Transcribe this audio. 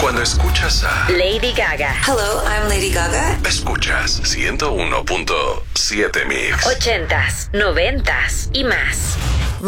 Cuando escuchas a Lady Gaga. Hello, I'm Lady Gaga. Escuchas 101.7 Mix. 80s, 90s y más.